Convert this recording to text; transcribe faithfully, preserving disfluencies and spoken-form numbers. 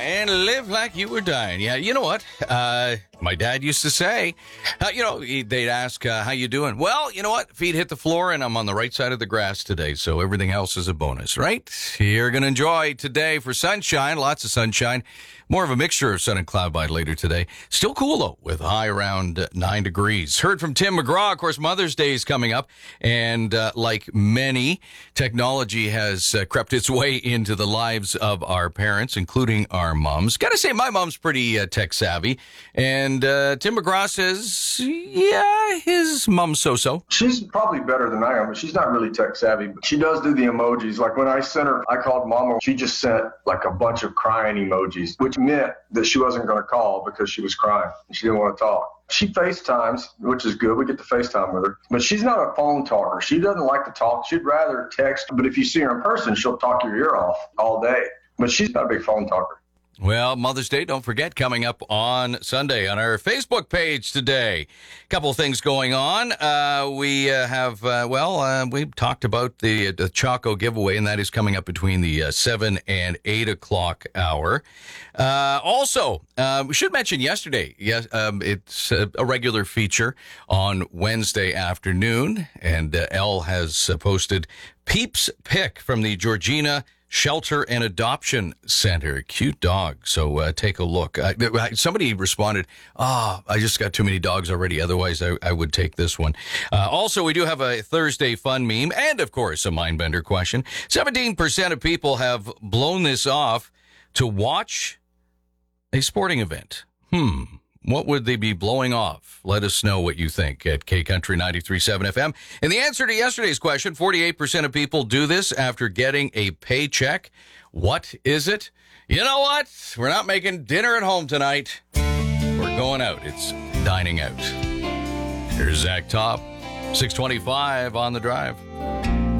and live like you were dying. Yeah, you know what? Uh, my dad used to say, uh, you know, he- they'd ask, uh, how you doing? Well, you know what? Feet hit the floor, and I'm on the right side of the grass today, so everything else is a bonus, right? You're going to enjoy today for sunshine, lots of sunshine. More of a mixture of sun and cloud by later today. Still cool, though, with a high around uh, nine degrees. Heard from Tim McGraw. Of course, Mother's Day is coming up. And uh, like many, technology has uh, crept its way into the lives of our parents, including our moms. Got to say, my mom's pretty uh, tech savvy. And uh, Tim McGraw says, yeah, his mom's so-so. She's probably better than I am, but she's not really tech savvy. But she does do the emojis. Like when I sent her, I called Mama. She just sent like a bunch of crying emojis, which meant that she wasn't going to call because she was crying. She didn't want to talk. She FaceTimes, which is good. We get to FaceTime with her. But she's not a phone talker. She doesn't like to talk. She'd rather text. But if you see her in person, she'll talk your ear off all day. But she's not a big phone talker. Well, Mother's Day, don't forget, coming up on Sunday on our Facebook page today. A couple of things going on. Uh, we uh, have, uh, well, uh, we talked about the, the Choco giveaway, and that is coming up between the uh, seven and eight o'clock hour. Uh, also, uh, we should mention yesterday, yes, um, it's a, a regular feature on Wednesday afternoon, and uh, Elle has uh, posted Peep's Pick from the Georgina Shelter and Adoption Center. Cute dog. So uh, take a look. Uh, somebody responded, ah, oh, I just got too many dogs already. Otherwise, I, I would take this one. Uh, also, we do have a Thursday fun meme and, of course, a Mindbender question. seventeen percent of people have blown this off to watch a sporting event. Hmm. What would they be blowing off? Let us know what you think at K Country ninety-three point seven F M. And the answer to yesterday's question, forty-eight percent of people do this after getting a paycheck. What is it? You know what? We're not making dinner at home tonight. We're going out. It's dining out. Here's Zach Top, six twenty-five on the drive.